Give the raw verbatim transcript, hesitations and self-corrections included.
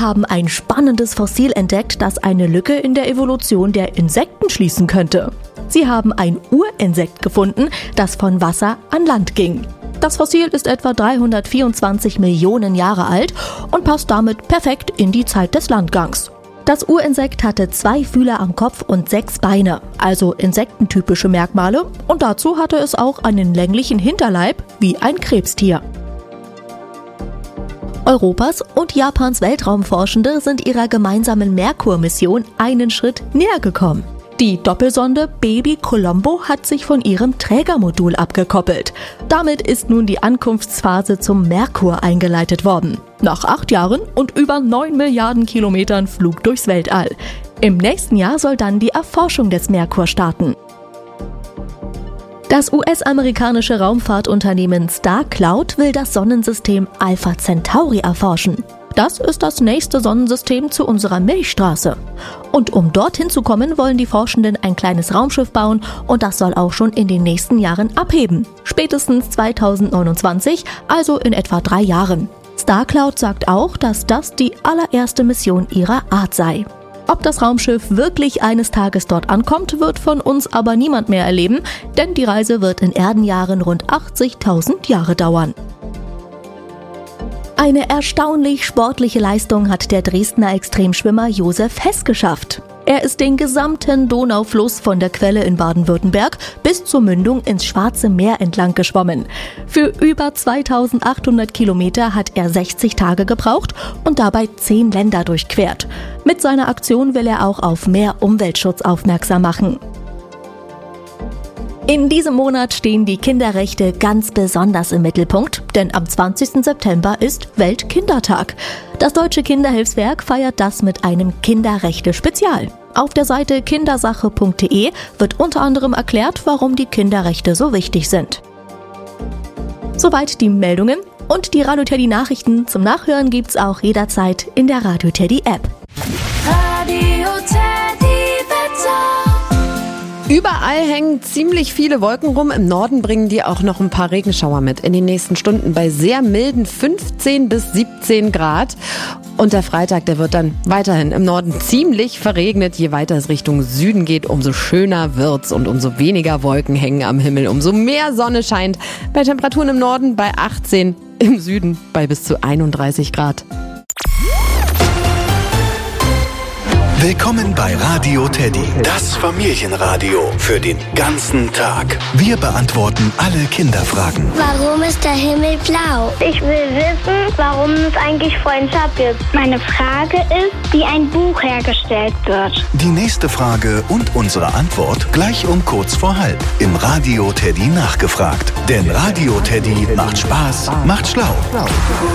haben ein spannendes Fossil entdeckt, das eine Lücke in der Evolution der Insekten schließen könnte. Sie haben ein Urinsekt gefunden, das von Wasser an Land ging. Das Fossil ist etwa dreihundertvierundzwanzig Millionen Jahre alt und passt damit perfekt in die Zeit des Landgangs. Das Urinsekt hatte zwei Fühler am Kopf und sechs Beine, also insektentypische Merkmale, und dazu hatte es auch einen länglichen Hinterleib wie ein Krebstier. Europas und Japans Weltraumforschende sind ihrer gemeinsamen Merkur-Mission einen Schritt näher gekommen. Die Doppelsonde Baby Colombo hat sich von ihrem Trägermodul abgekoppelt. Damit ist nun die Ankunftsphase zum Merkur eingeleitet worden. Nach acht Jahren und über neun Milliarden Kilometern Flug durchs Weltall. Im nächsten Jahr soll dann die Erforschung des Merkur starten. Das U S-amerikanische Raumfahrtunternehmen StarCloud will das Sonnensystem Alpha Centauri erforschen. Das ist das nächste Sonnensystem zu unserer Milchstraße. Und um dorthin zu kommen, wollen die Forschenden ein kleines Raumschiff bauen und das soll auch schon in den nächsten Jahren abheben. Spätestens zweitausendneunundzwanzig, also in etwa drei Jahren. StarCloud sagt auch, dass das die allererste Mission ihrer Art sei. Ob das Raumschiff wirklich eines Tages dort ankommt, wird von uns aber niemand mehr erleben, denn die Reise wird in Erdenjahren rund achtzigtausend Jahre dauern. Eine erstaunlich sportliche Leistung hat der Dresdner Extremschwimmer Josef Hess geschafft. Er ist den gesamten Donaufluss von der Quelle in Baden-Württemberg bis zur Mündung ins Schwarze Meer entlang geschwommen. Für über zweitausendachthundert Kilometer hat er sechzig Tage gebraucht und dabei zehn Länder durchquert. Mit seiner Aktion will er auch auf mehr Umweltschutz aufmerksam machen. In diesem Monat stehen die Kinderrechte ganz besonders im Mittelpunkt, denn am zwanzigsten September ist Weltkindertag. Das Deutsche Kinderhilfswerk feiert das mit einem Kinderrechte-Spezial. Auf der Seite kindersache punkt de wird unter anderem erklärt, warum die Kinderrechte so wichtig sind. Soweit die Meldungen und die Radio Teddy Nachrichten zum Nachhören gibt's auch jederzeit in der Radio Teddy App. Radio Teddy Wetter. Überall hängen ziemlich viele Wolken rum. Im Norden bringen die auch noch ein paar Regenschauer mit. In den nächsten Stunden bei sehr milden fünfzehn bis siebzehn Grad. Und der Freitag, der wird dann weiterhin im Norden ziemlich verregnet. Je weiter es Richtung Süden geht, umso schöner wird's und umso weniger Wolken hängen am Himmel. Umso mehr Sonne scheint. Bei Temperaturen im Norden bei achtzehn, im Süden bei bis zu einunddreißig Grad. Willkommen bei Radio Teddy, das Familienradio für den ganzen Tag. Wir beantworten alle Kinderfragen. Warum ist der Himmel blau? Ich will wissen, warum es eigentlich Freundschaft gibt. Meine Frage ist, wie ein Buch hergestellt wird. Die nächste Frage und unsere Antwort gleich um kurz vor halb im Radio Teddy nachgefragt. Denn Radio Teddy macht Spaß, macht schlau.